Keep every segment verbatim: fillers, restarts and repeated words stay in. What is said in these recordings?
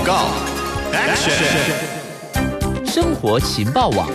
告 Action 生活情报网。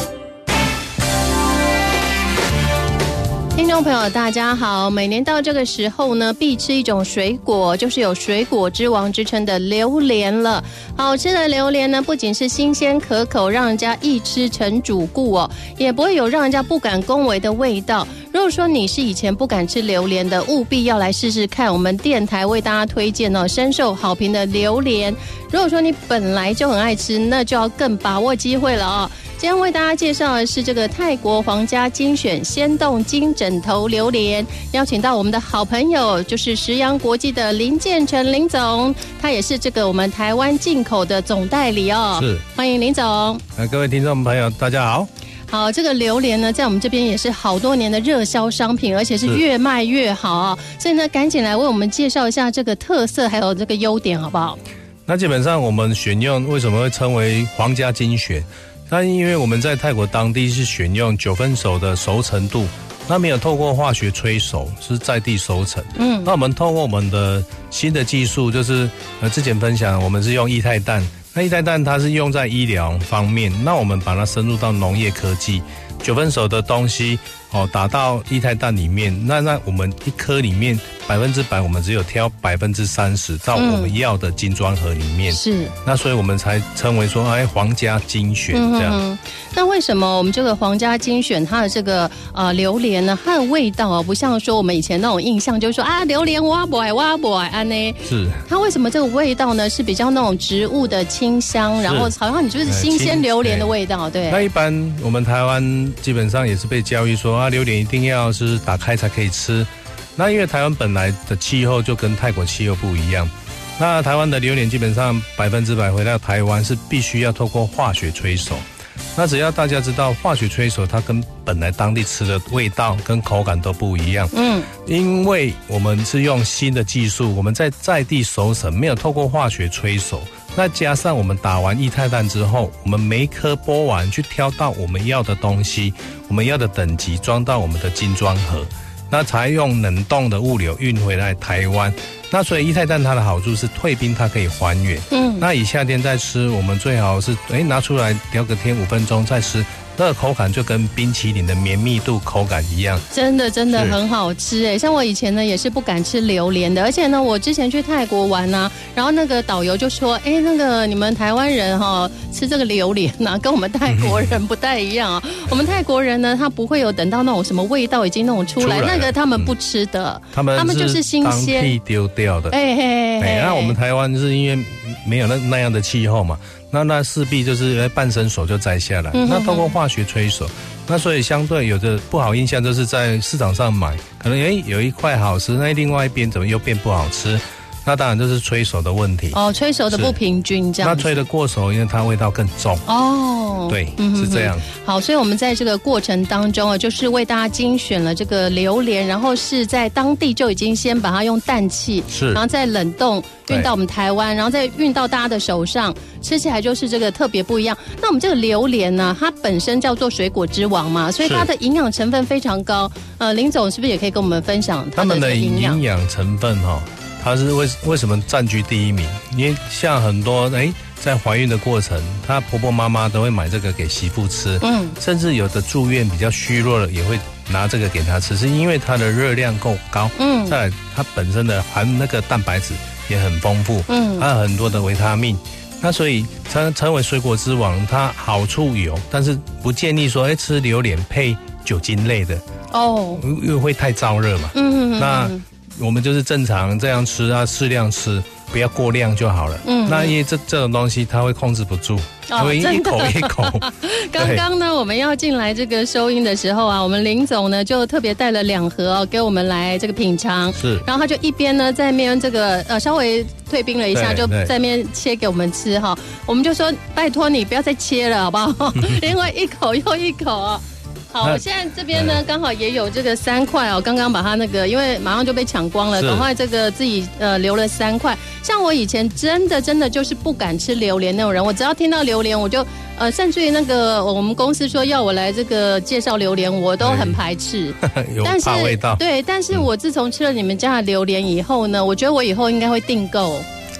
听众朋友大家好，每年到这个时候呢，必吃一种水果，就是有水果之王之称的榴莲了。好吃的榴莲呢，不仅是新鲜可口，让人家一吃成主顾哦，也不会有让人家不敢恭维的味道。如果说你是以前不敢吃榴莲的，务必要来试试看我们电台为大家推荐哦，深受好评的榴莲。如果说你本来就很爱吃，那就要更把握机会了哦。今天为大家介绍的是这个泰国皇家精选鲜冻金枕头榴莲，邀请到我们的好朋友，就是石洋国际的林建成林总，他也是这个我们台湾进口的总代理哦。 是， 欢迎林总。 呃，各位听众朋友，大家好。 好，这个榴莲呢，在我们这边也是好多年的热销商品，而且是越卖越好啊。所以呢，赶紧来为我们介绍一下这个特色还有这个优点，好不好？ 那基本上我们选用为什么会称为皇家精选？那因为我们在泰国当地是选用九分熟的熟成度，那没有透过化学催熟，是在地熟成。嗯，那我们透过我们的新的技术，就是呃之前分享，我们是用液态氮。那液态氮它是用在医疗方面，那我们把它深入到农业科技，九分熟的东西哦打到液态氮里面，那那我们一颗里面百分之百，我们只有挑百分之三十到我们要的精装盒里面。是，那所以我们才称为说哎皇家精选这样。嗯、 那为什么我们这个皇家精选它的这个呃榴莲呢？它的味道啊，不像说我们以前那种印象，就是说啊榴莲哇不爱哇不爱安呢。 是， 它为什么这个味道呢？是比较那种植物的清香，然后好像你就是新鲜榴莲的味道，对。 那一般我们台湾基本上也是被教育说啊，榴莲一定要是打开才可以吃。那因为台湾本来的气候就跟泰国气候不一样，那台湾的榴莲基本上百分之百回到台湾是必须要透过化学催熟。那只要大家知道化学催熟，它跟本来当地吃的味道跟口感都不一样。嗯，因为我们是用新的技术，我们在在地熟成，没有透过化学催熟。那加上我们打完液态氮之后，我们每一颗剥完去挑到我们要的东西，我们要的等级装到我们的精装盒，那才用冷冻的物流运回来台湾。那所以液态氮它的好处是退冰，它可以还原。嗯，那以夏天再吃，我们最好是哎拿出来聊个天五分钟再吃，那个口感就跟冰淇淋的绵密度口感一样。真的真的很好吃哎！像我以前呢也是不敢吃榴莲的，而且呢我之前去泰国玩啊，然后那个导游就说，哎，那个你们台湾人哈、哦、吃这个榴莲啊，跟我们泰国人不太一样啊。我们泰国人呢，他不会有等到那种什么味道已经弄出来，出来那个他们不吃的， 他们他们就是新鲜当地丢掉的。哎嘿嘿，那我们台湾是因为没有那那样的气候嘛，那那势必就是半生熟就摘下来，嗯、那透过化学催熟，那所以相对有的不好印象就是在市场上买，可能哎有一块好吃，那另外一边怎么又变不好吃？那当然就是催熟的问题哦，催熟的不平均这样。 那催的过熟，因为它味道更重哦。对，嗯、是这样。 好，所以我们在这个过程当中啊，就是为大家精选了这个榴莲，然后是在当地就已经先把它用氮气，是，然后再冷冻运到我们台湾，然后再运到大家的手上，吃起来就是这个特别不一样。那我们这个榴莲呢、啊，它本身叫做水果之王嘛，所以它的营养成分非常高。呃，林总是不是也可以跟我们分享它的这个营养？ 他们的营养成分哈、哦。它是为为什么占据第一名？因为像很多哎，在怀孕的过程，她婆婆妈妈都会买这个给媳妇吃，嗯，甚至有的住院比较虚弱的也会拿这个给她吃，是因为它的热量够高，嗯，再来它本身的含那个蛋白质也很丰富，嗯，还有很多的维他命，那所以称称为水果之王，它好处有，但是不建议说哎吃榴莲配酒精类的哦，因为会太燥热嘛，嗯，那。我们就是正常这样吃啊，适量吃，不要过量就好了。嗯，那因为这这种东西它会控制不住，哦、会一口一口。 刚刚呢，我们要进来这个收音的时候啊，我们林总呢就特别带了两盒哦，给我们来这个品尝。是，然后他就一边呢在面这个呃稍微退冰了一下，就在面切给我们吃哈。我们就说拜托你不要再切了好不好？因为一口又一口啊。好，我现在这边呢刚好也有这个三块哦，刚刚把它那个，因为马上就被抢光了，赶快这个自己呃留了三块。像我以前真的真的就是不敢吃榴莲那种人，我只要听到榴莲我就呃，甚至于那个我们公司说要我来这个介绍榴莲，我都很排斥， 有怕味道。 对，但是我自从吃了你们家的榴莲以后呢，我觉得我以后应该会订购。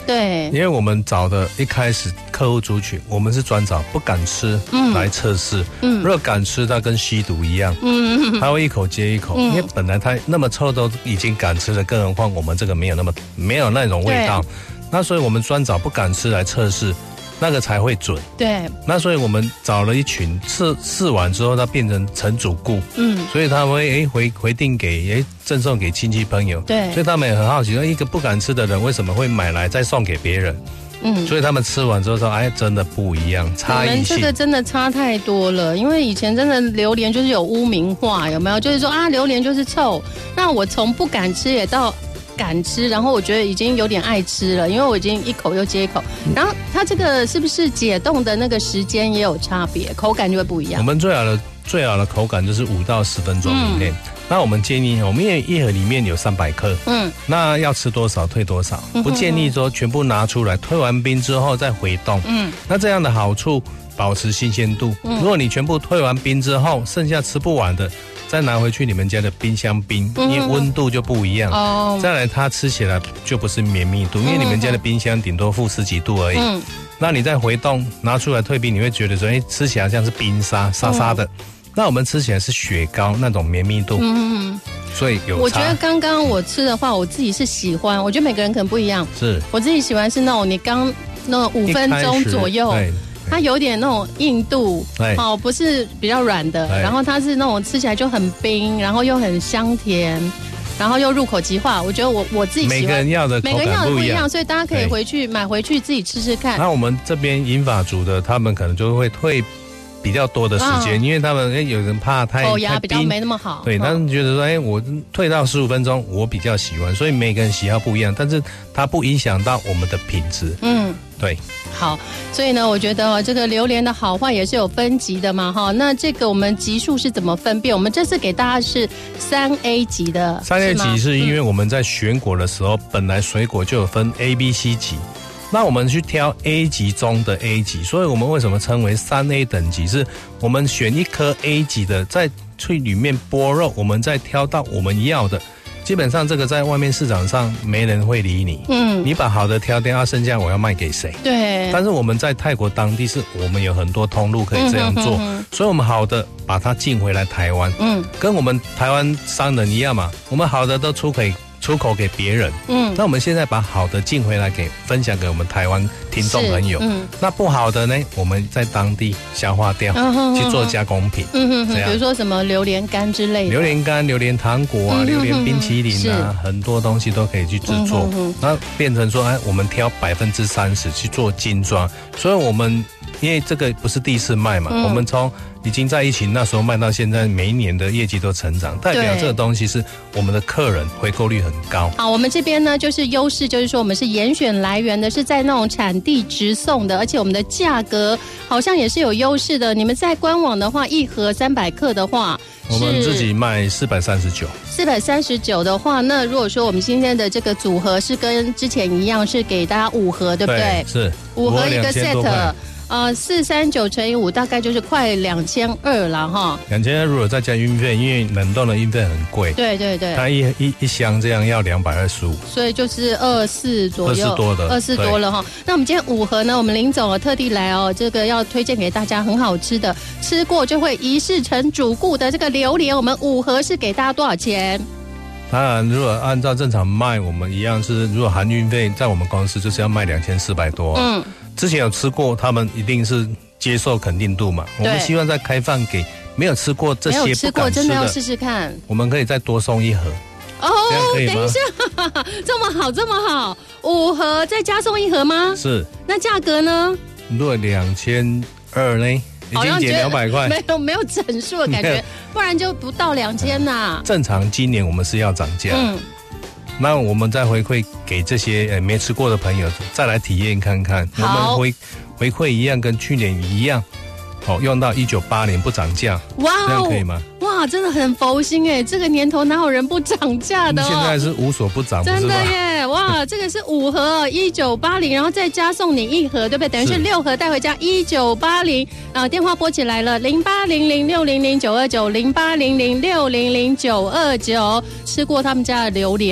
对， 因为我们找的一开始客户族群，我们是专找不敢吃来测试。嗯，如果敢吃，它跟吸毒一样，嗯，他会一口接一口，嗯、因为本来它那么臭都已经敢吃了，更何况我们这个没有那么没有那种味道，那所以我们专找不敢吃来测试。那个才会准， 对。 那所以我们找了一群试试完之后，它变成成主顾，嗯，所以他会诶回回订给诶赠送给亲戚朋友， 对。 所以他们也很好奇，说一个不敢吃的人为什么会买来再送给别人？嗯，所以他们吃完之后说，哎，真的不一样，差异性。 你们这个真的差太多了，因为以前真的榴莲就是有污名化，有没有？就是说啊，榴莲就是臭。那我从不敢吃也到敢吃，然后我觉得已经有点爱吃了，因为我已经一口又接一口。然后它这个是不是解冻的那个时间也有差别，口感就会不一样？ 我们最好的最好的口感就是五到十分钟以内。嗯、那我们建议，我们因为一盒里面有三百克，嗯，那要吃多少退多少，不建议说全部拿出来退完冰之后再回冻。嗯，那这样的好处保持新鲜度。嗯、如果你全部退完冰之后，剩下吃不完的，再拿回去你们家的冰箱冰，因为温度就不一样。哦。再来，它吃起来就不是绵密度，因为你们家的冰箱顶多负十几度而已。嗯。那你再回冻拿出来退冰，你会觉得说，哎，吃起来像是冰沙沙沙的。嗯、那我们吃起来是雪糕那种绵密度。嗯。所以有差。 我觉得刚刚我吃的话，我自己是喜欢，我觉得每个人可能不一样。 是。我自己喜欢是那种你刚那种五分钟左右。对。它有点那种硬度，哦，不是比较软的，然后它是那种吃起来就很冰，然后又很香甜，然后又入口即化。我觉得我我自己喜欢， 每个人要的口感不一样，每个人要的不一样， 所以大家可以回去买回去自己吃吃看。 那我们这边银发族的，他们可能就会退比较多的时间，哦、因为他们哎有人怕太口牙比较没那么好， 对，他们觉得说哎我退到十五分钟我比较喜欢，所以每个人喜好不一样，但是它不影响到我们的品质。嗯。对， 好，所以呢，我觉得这个榴莲的好坏也是有分级的嘛，哈。那这个我们级数是怎么分辨？我们这次给大家是三 A 级的， 三 A 级是因为我们在选果的时候，嗯、本来水果就有分 A、B、C 级，那我们去挑 A 级中的 A 级，所以我们为什么称为三 A 等级？是我们选一颗 A 级的，在去里面剥肉，我们再挑到我们要的。基本上这个在外面市场上没人会理你，嗯，你把好的挑掉，剩下我要卖给谁？ 对。 但是我们在泰国当地是我们有很多通路可以这样做，嗯、哼哼所以我们好的把它进回来台湾，嗯，跟我们台湾商人一样嘛，我们好的都出口出口给别人，嗯，那我们现在把好的进回来给分享给我们台湾听众朋友，嗯，那不好的呢，我们在当地消化掉，嗯、去做加工品，嗯哼哼， 比如说什么榴莲干之类的， 榴莲干、榴莲糖果啊、榴莲冰淇淋啊，很多东西都可以去制作，嗯、那变成说，哎，我们挑百分之三十去做精装，所以我们因为这个不是第一次卖嘛，嗯、我们从已经在疫情那时候卖到现在，每一年的业绩都成长，代表这个东西是我们的客人回购率很高。 好，我们这边呢就是优势，就是说我们是严选来源的，是在那种产地直送的，而且我们的价格好像也是有优势的。你们在官网的话，一盒三百克的话， 我们自己卖四百三十九。 四百三十九的话，那如果说我们今天的这个组合是跟之前一样，是给大家五盒，对不对？ 对，是五盒一个 set。呃，四三九乘以五大概就是快两千二了哈。 两千二如果再加运费，因为冷冻的运费很贵。 对对对。 它一一一箱这样要两百二十五。 所以就是二四左右。 二四多的。 二四多了哈。那我们今天五盒呢，我们林总特地来哦，这个要推荐给大家很好吃的，吃过就会一试成主顾的这个榴莲，我们五盒是给大家多少钱？ 当然，如果按照正常卖，我们一样是，如果含运费，在我们公司就是要卖两千四百多。嗯。之前有吃过，他们一定是接受肯定度嘛。我们希望再开放给没有吃过这些不敢吃的，没有吃过真的要试试看。 我们可以再多送一盒。 哦，等一下，这么好，这么好，五盒再加送一盒吗？ 是。 那价格呢？ 如果两千二呢？已经减两百块， 没有没有整数的感觉，不然就不到两千呐。 正常今年我们是要涨价。嗯。那我们再回馈给这些呃没吃过的朋友，再来体验看看。我们回回馈一样，跟去年一样，好、哦、用到一九八零不涨价。哇、哦，这样可以吗？ 哇，真的很佛心哎！这个年头哪有人不涨价的、哦？ 现在是无所不涨， 真的耶！哇，这个是五盒一九八零，然后再加送你一盒，对不对？等于是六盒带回家一九八零。啊，电话拨起来了，零八零零六零零九二九，零八零零六零零九二九。吃过他们家的榴莲。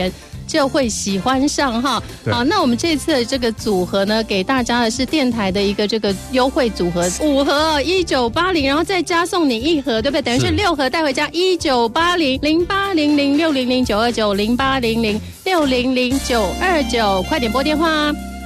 就会喜欢上哈。好，那我们这次的这个组合呢，给大家的是电台的一个这个优惠组合，五盒一九八零，然后再加送你一盒，对不对？等于是六盒带回家，一九八零零八零零六零零九二九零八零零六零零九二九，快点拨电话。